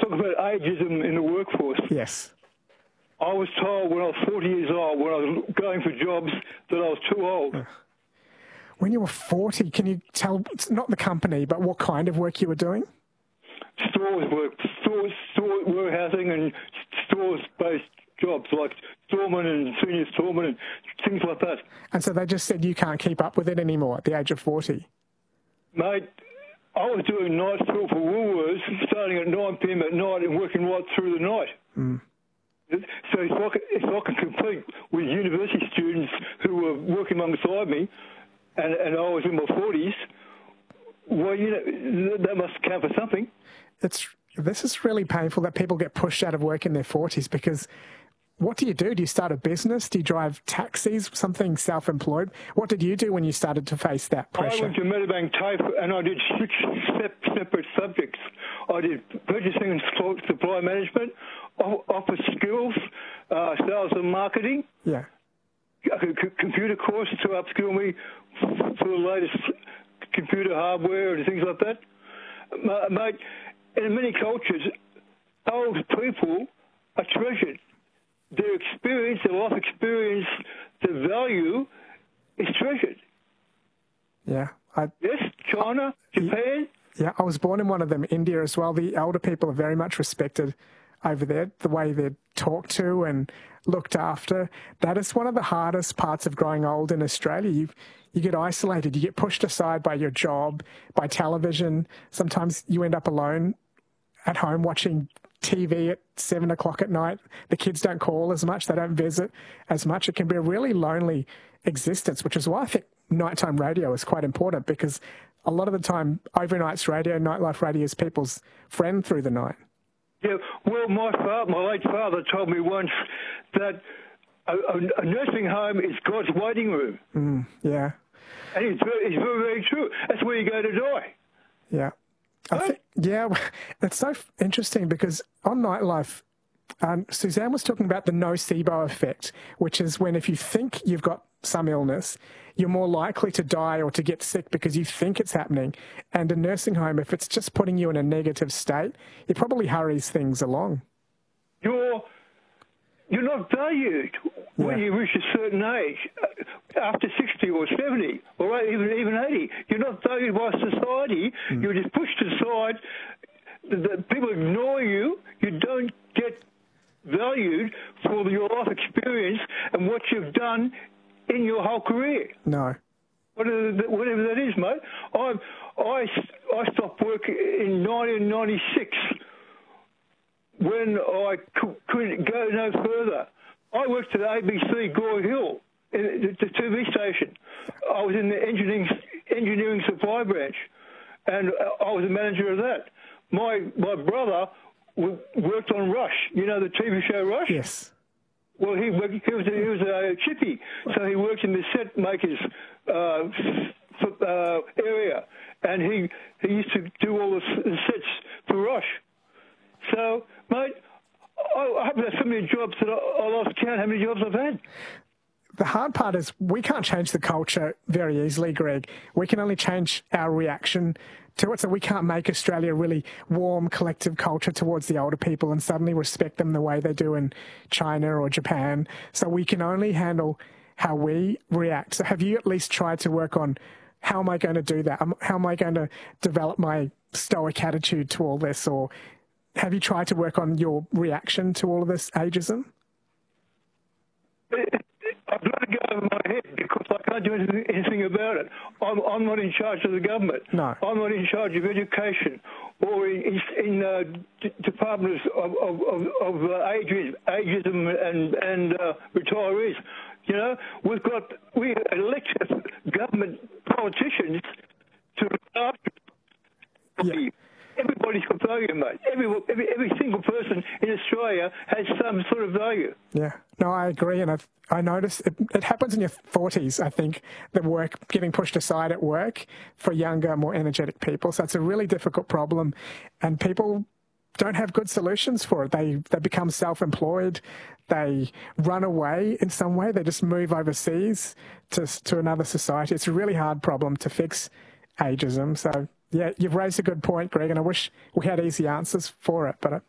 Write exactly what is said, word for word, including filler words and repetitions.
talk about ageism in the workforce. Yes. I was told when I was forty years old, when I was going for jobs, that I was too old. When you were forty, can you tell, it's not the company, but what kind of work you were doing? Stores work, stores, store warehousing and stores-based jobs like storeman and senior storeman and things like that. And so they just said you can't keep up with it anymore at the age of forty? Mate, I was doing night fill for Woolworths starting at nine p m at night and working right through the night. Mm. So if I, could, if I could compete with university students who were working alongside me and, and I was in my forties, well, you know, that must count for something. It's, this is really painful that people get pushed out of work in their forties, because what do you do? Do you start a business? Do you drive taxis, something self-employed? What did you do when you started to face that pressure? I went to Medibank TAFE and I did six separate subjects. I did purchasing and supply management, office skills, uh, sales and marketing. Yeah. A computer course to upskill me for the latest computer hardware and things like that. Mate, in many cultures, old people are treasured. Their experience, their life experience, their value is treasured. Yeah. I, yes, China, Japan. Yeah, I was born in one of them, India as well. The elder people are very much respected over there, the way they're talked to and looked after. That is one of the hardest parts of growing old in Australia. You you get isolated, you get pushed aside by your job, by television. Sometimes you end up alone at home watching T V at seven o'clock at night. The kids don't call as much, they don't visit as much. It can be a really lonely existence, which is why I think nighttime radio is quite important, because a lot of the time, overnights radio, nightlife radio is people's friend through the night. Yeah, well, my father, my late father told me once that a, a nursing home is God's waiting room. Mm, yeah. And it's very, it's very, very true. That's where you go to die. Yeah. I think, yeah, it's so interesting because on Nightlife, um, Suzanne was talking about the nocebo effect, which is when if you think you've got some illness, you're more likely to die or to get sick because you think it's happening. And a nursing home, if it's just putting you in a negative state, it probably hurries things along. You're, you're not valued yeah. when you reach a certain age. After sixty or seventy or even even eighty, you're not valued by society. Mm. You're just pushed aside. The, the people ignore you. You don't get valued for your life experience and what you've done in your whole career. No. Whatever, whatever that is, mate. I, I, I stopped work in nineteen ninety-six when I couldn't go no further. I worked at A B C Gore Hill, the T V station. I was in the engineering, engineering supply branch, and I was the manager of that. My my brother worked on Rush. You know the T V show Rush? Yes. Well, he, worked, he was a, he was a chippy, so he worked in the set makers uh, uh, area, and he he used to do all the sets for Rush. So, mate, I, I haven't had so many jobs that I, I lost count how many jobs I've had. The hard part is we can't change the culture very easily, Greg. We can only change our reaction to it. So we can't make Australia a really warm, collective culture towards the older people and suddenly respect them the way they do in China or Japan. So we can only handle how we react. So have you at least tried to work on how am I going to do that? How am I going to develop my stoic attitude to all this? Or have you tried to work on your reaction to all of this ageism? I've let it go over my head because I can't do anything, anything about it. I'm, I'm not in charge of the government. No. I'm not in charge of education or in, in uh, d- departments of, of, of, of uh, ageism, ageism and, and uh, retirees. You know, we've got, we elect government politicians to look after yeah. Everybody's got value, mate. Every, every every single person in Australia has some sort of value. Yeah, no, I agree, and I've, I noticed it, it happens in your forties, I think, the work getting pushed aside at work for younger, more energetic people. So it's a really difficult problem, and people don't have good solutions for it. They they become self-employed, they run away in some way, they just move overseas to to another society. It's a really hard problem to fix ageism, so... Yeah, you've raised a good point, Greg, and I wish we had easy answers for it, but